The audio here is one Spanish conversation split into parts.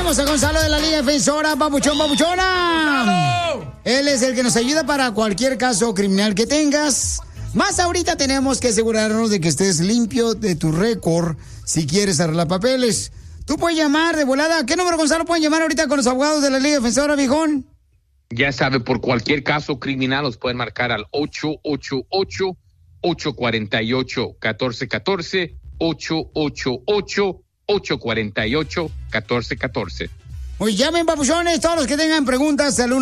Tenemos a Gonzalo de la Liga Defensora, papuchón, papuchona. Él es el que nos ayuda para cualquier caso criminal que tengas. Más ahorita tenemos que asegurarnos de que estés limpio de tu récord si quieres arreglar papeles. Tú puedes llamar de volada. ¿Qué número, Gonzalo, pueden llamar ahorita con los abogados de la Liga Defensora, viejón? Ya sabe, por cualquier caso criminal los pueden marcar al 888-848-1414, 888-848-1414. Pues llamen, papuchones, todos los que tengan preguntas al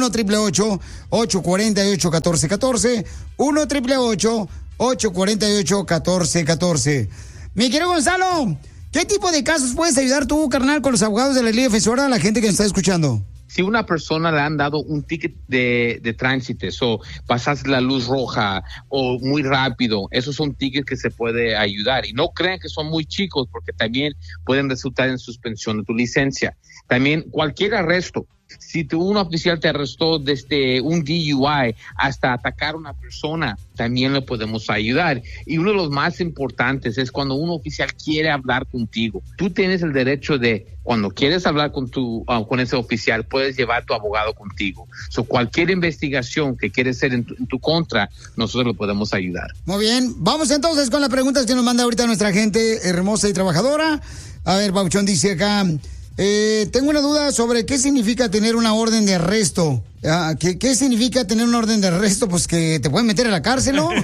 1-888-848-1414, 1-888-848-1414. Mi querido Gonzalo, ¿qué tipo de casos puedes ayudar tú, carnal, con los abogados de la Liga Defensora a la gente que nos está escuchando? Si una persona le han dado un ticket de tránsito, o pasas la luz roja o muy rápido, esos son tickets que se puede ayudar. Y no crean que son muy chicos porque también pueden resultar en suspensión de tu licencia. También cualquier arresto. Si un oficial te arrestó desde un DUI hasta atacar a una persona, también le podemos ayudar. Y uno de los más importantes es cuando un oficial quiere hablar contigo. Tú tienes el derecho de, cuando quieres hablar con ese oficial, puedes llevar tu abogado contigo. Cualquier investigación que quieres hacer en tu contra, nosotros le podemos ayudar. Muy bien. Vamos entonces con las preguntas que nos manda ahorita nuestra gente hermosa y trabajadora. A ver, Pauchón dice acá... tengo una duda sobre qué significa tener una orden de arresto. ¿Qué significa tener una orden de arresto? Pues que te pueden meter a la cárcel, ¿no?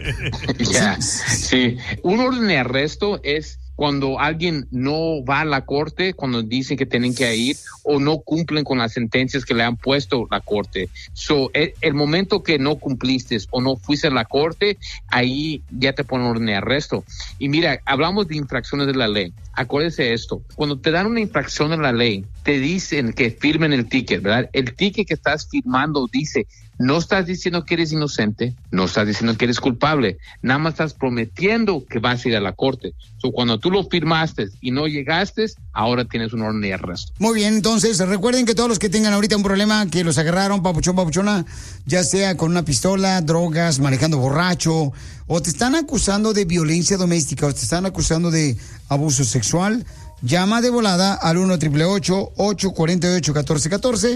Sí. Un orden de arresto es cuando alguien no va a la corte, cuando dicen que tienen que ir o no cumplen con las sentencias que le han puesto la corte. El momento que no cumpliste o no fuiste a la corte, ahí ya te ponen orden de arresto. Y mira, hablamos de infracciones de la ley. Acuérdese esto, cuando te dan una infracción en la ley, te dicen que firmen el ticket, ¿verdad? El ticket que estás firmando dice, no estás diciendo que eres inocente, no estás diciendo que eres culpable, nada más estás prometiendo que vas a ir a la corte. Cuando tú lo firmaste y no llegaste, ahora tienes un orden de arresto. Muy bien, entonces recuerden que todos los que tengan ahorita un problema, que los agarraron, papuchón, papuchona, ya sea con una pistola, drogas, manejando borracho, o te están acusando de violencia doméstica, o te están acusando de abuso sexual, llama de volada al 1-888-848-1414,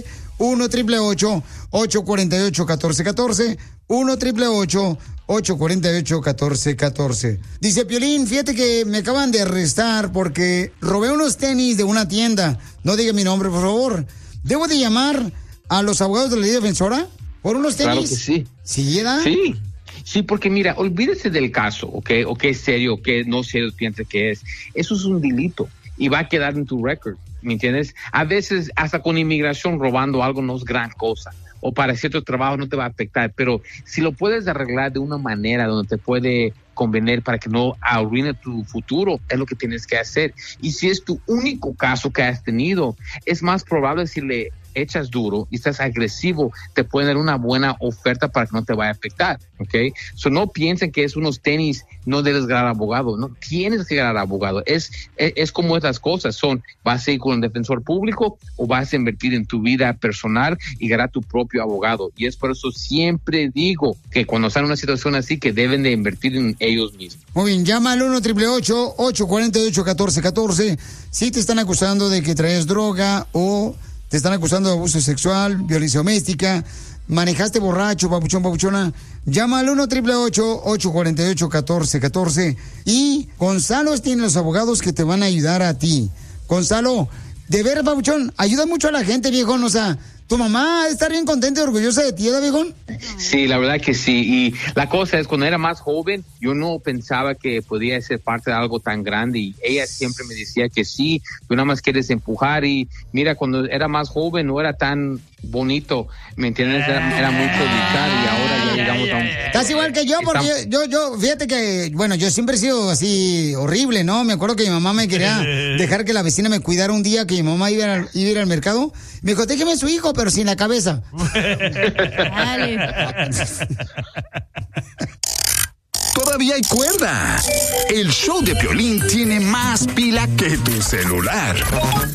1-888-848-1414, 1-888-848-1414. Dice Piolín, fíjate que me acaban de arrestar porque robé unos tenis de una tienda. No diga mi nombre, por favor. ¿Debo de llamar a los abogados de la Liga Defensora por unos tenis? Claro que sí. ¿Sí, edad? Sí. Sí, porque mira, olvídese del caso, ¿ok? O qué es serio, o qué no serio piensa que es. Eso es un delito y va a quedar en tu récord, ¿me entiendes? A veces, hasta con inmigración, robando algo no es gran cosa. O para cierto trabajo no te va a afectar, pero si lo puedes arreglar de una manera donde te puede convenir para que no arruine tu futuro, es lo que tienes que hacer. Y si es tu único caso que has tenido, es más probable si le echas duro y estás agresivo, te pueden dar una buena oferta para que no te vaya a afectar, ¿ok? No piensen que es unos tenis, no debes ganar abogado, no tienes que ganar abogado. Es como estas cosas vas a ir con un defensor público o vas a invertir en tu vida personal y ganar tu propio abogado. Y es por eso siempre digo que cuando están en una situación así, que deben de invertir en ellos mismos. Muy bien, llama al 1-888-848-1414 si te están acusando de que traes droga o te están acusando de abuso sexual, violencia doméstica, manejaste borracho, papuchón, papuchona. Llama al 1-888-848-1414 y Gonzalo tiene los abogados que te van a ayudar a ti. Gonzalo, de ver, papuchón, ayuda mucho a la gente, viejón, o sea, ¿tu mamá debe estar bien contenta y orgullosa de ti, viejón? Sí, la verdad que sí. Y la cosa es, cuando era más joven, yo no pensaba que podía ser parte de algo tan grande. Y ella siempre me decía que sí, tú nada más quieres empujar. Y mira, cuando era más joven no era tan bonito, ¿me entiendes? Era mucho luchar y ahora ya llegamos a un... Estás igual que yo, porque yo, fíjate que, bueno, yo siempre he sido así horrible, ¿no? Me acuerdo que mi mamá me quería dejar que la vecina me cuidara un día que mi mamá iba a ir al mercado. Me dijo, déjeme a su hijo, pero sin la cabeza. Dale. Todavía hay cuerda. El show de Piolín tiene más pila que tu celular.